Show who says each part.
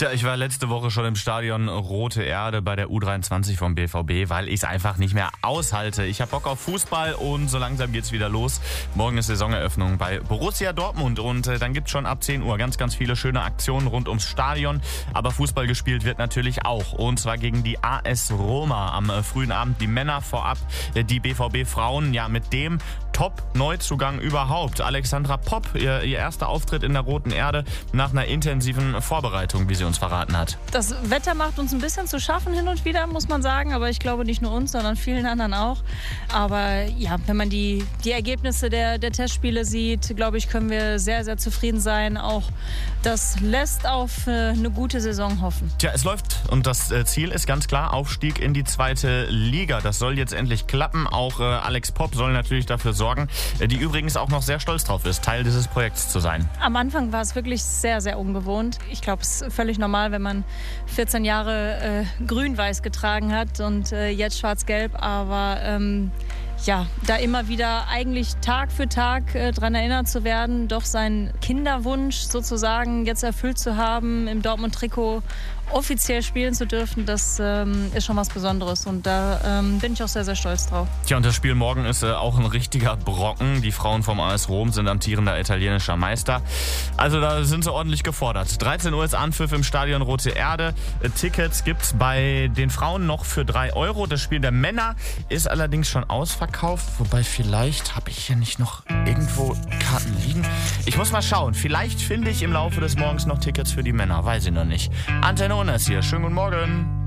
Speaker 1: Tja, ich war letzte Woche schon im Stadion Rote Erde bei der U23 vom BVB, weil ich es einfach nicht mehr aushalte. Ich habe Bock auf Fußball und so langsam geht's wieder los. Morgen ist Saisoneröffnung bei Borussia Dortmund und dann gibt's schon ab 10 Uhr ganz, ganz viele schöne Aktionen rund ums Stadion. Aber Fußball gespielt wird natürlich auch, und zwar gegen die AS Roma am frühen Abend. Die Männer vorab, die BVB-Frauen, ja, mit dem Top-Neuzugang überhaupt. Alexandra Popp, ihr erster Auftritt in der Roten Erde nach einer intensiven Vorbereitung, wie sie uns verraten hat.
Speaker 2: Das Wetter macht uns ein bisschen zu schaffen hin und wieder, muss man sagen. Aber ich glaube nicht nur uns, sondern vielen anderen auch. Aber ja, wenn man die Ergebnisse der Testspiele sieht, glaube ich, können wir sehr, sehr zufrieden sein. Auch das lässt auf eine gute Saison hoffen.
Speaker 1: Tja, es läuft und das Ziel ist ganz klar Aufstieg in die 2. Liga. Das soll jetzt endlich klappen. Auch Alex Popp soll natürlich dafür sorgen, die übrigens auch noch sehr stolz drauf ist, Teil dieses Projekts zu sein.
Speaker 2: Am Anfang war es wirklich sehr, sehr ungewohnt. Ich glaube, es ist völlig normal, wenn man 14 Jahre grün-weiß getragen hat und jetzt schwarz-gelb. Aber ja, da immer wieder eigentlich Tag für Tag dran erinnert zu werden, doch seinen Kinderwunsch sozusagen jetzt erfüllt zu haben, im Dortmund-Trikot offiziell spielen zu dürfen, das ist schon was Besonderes, und da bin ich auch sehr, sehr stolz drauf.
Speaker 1: Tja, und das Spiel morgen ist auch ein richtiger Brocken. Die Frauen vom AS Rom sind amtierender italienischer Meister. Also da sind sie ordentlich gefordert. 13 Uhr ist Anpfiff im Stadion Rote Erde. Tickets gibt's bei den Frauen noch für 3 Euro. Das Spiel der Männer ist allerdings schon ausverkauft. Wobei, vielleicht habe ich hier nicht noch irgendwo Karten liegen. Ich muss mal schauen. Vielleicht finde ich im Laufe des Morgens noch Tickets für die Männer. Weiß ich noch nicht. Antenne ist hier. Schönen guten Morgen.